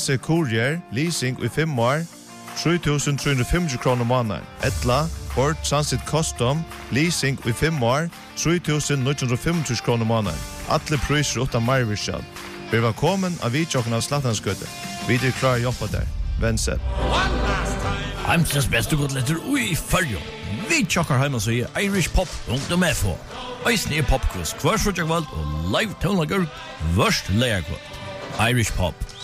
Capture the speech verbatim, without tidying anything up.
Transit Courier, leasing i fem år, tre tusen tre hundre og femti kroner måneden. Etla, Ford Transit Custom, leasing i fem år, tre tusen ni hundre og femti kroner måneden. Alle priser utan marvirskjall. Vi var kommet av vidtjokken av Slattanskøtte. Vi er klar å jobbe der. Vensel. Heimsens beste godletter ui fyrjo. Vi tjokkar heima så i Irish Pop rundt om F H. Eisne er popquiz hver frutjagvald og live tonlager vørst leierkvald. Irish Pop.